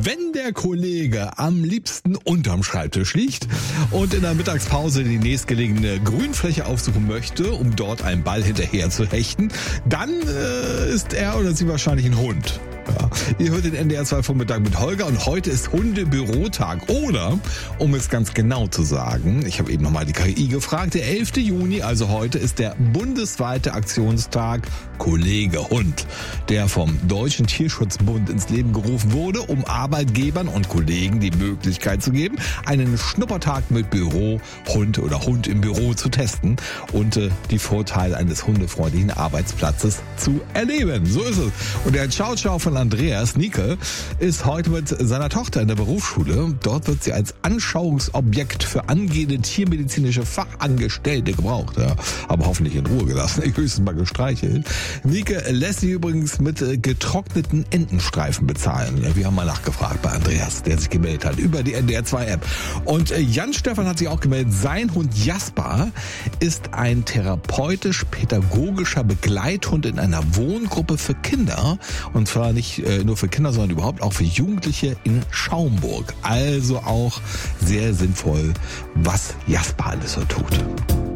wenn der Kollege am liebsten unterm Schreibtisch liegt und in der Mittagspause die nächstgelegene Grünfläche aufsuchen möchte, um dort einen Ball hinterher zu hechten, dann ist er oder sie wahrscheinlich ein Hund. Ja. Ihr hört den NDR 2 Vormittag mit Holger und heute ist Hundebürotag. Oder, um es ganz genau zu sagen, ich habe eben nochmal die KI gefragt, der 11. Juni, also heute, ist der bundesweite Aktionstag Kollege Hund, der vom Deutschen Tierschutzbund ins Leben gerufen wurde, um Arbeitgebern und Kollegen die Möglichkeit zu geben, einen Schnuppertag mit Bürohund oder Hund im Büro zu testen und die Vorteile eines hundefreundlichen Arbeitsplatzes zu erleben. So ist es. Und der Ciao-Ciao von Andreas, Nike, ist heute mit seiner Tochter in der Berufsschule. Dort wird sie als Anschauungsobjekt für angehende tiermedizinische Fachangestellte gebraucht. Ja, aber hoffentlich in Ruhe gelassen, höchstens mal gestreichelt. Nike lässt sie übrigens mit getrockneten Entenstreifen bezahlen. Wir haben mal nachgefragt bei Andreas, der sich gemeldet hat über die NDR 2 App. Und Jan-Stefan hat sich auch gemeldet. Sein Hund Jasper ist ein therapeutisch-pädagogischer Begleithund in einer Wohngruppe für Kinder. Und zwar nicht nur für Kinder, sondern überhaupt auch für Jugendliche in Schaumburg. Also auch sehr sinnvoll, was Jasper alles so tut.